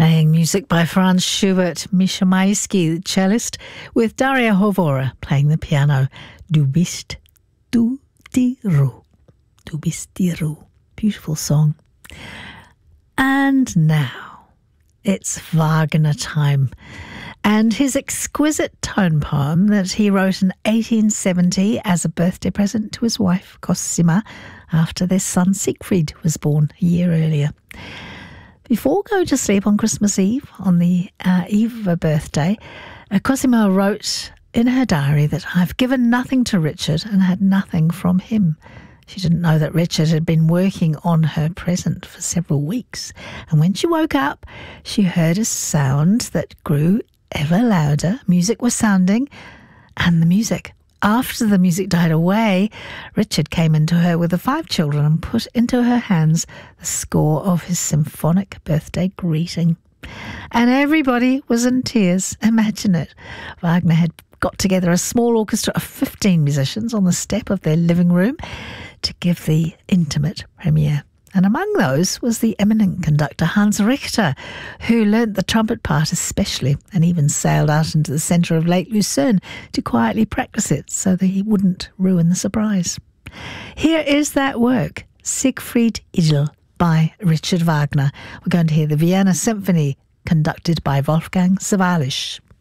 Playing music by Franz Schubert, Misha Maisky, the cellist, with Daria Hovora playing the piano. Du bist die Ruhe. Du bist die Ruhe. Beautiful song. And now it's Wagner time. And his exquisite tone poem that he wrote in 1870 as a birthday present to his wife, Cosima, after their son Siegfried was born a year earlier. Before going to sleep on Christmas Eve, on the eve of her birthday, Cosima wrote in her diary that I've given nothing to Richard and had nothing from him. She didn't know that Richard had been working on her present for several weeks. And when she woke up, she heard a sound that grew ever louder. Music was sounding, and the music. After the music died away, Richard came into her with the 5 children and put into her hands the score of his symphonic birthday greeting. And everybody was in tears. Imagine it. Wagner had got together a small orchestra of 15 musicians on the step of their living room to give the intimate premiere. And among those was the eminent conductor Hans Richter, who learnt the trumpet part especially and even sailed out into the centre of Lake Lucerne to quietly practice it so that he wouldn't ruin the surprise. Here is that work, Siegfried Idyll by Richard Wagner. We're going to hear the Vienna Symphony conducted by Wolfgang Sawallisch.